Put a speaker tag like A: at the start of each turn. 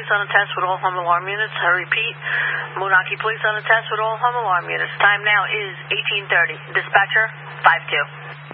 A: Police on a test with all home alarm units. I repeat, Moonachie Police on a test with all home alarm units. Time now is 18:30. Dispatcher, 5-2.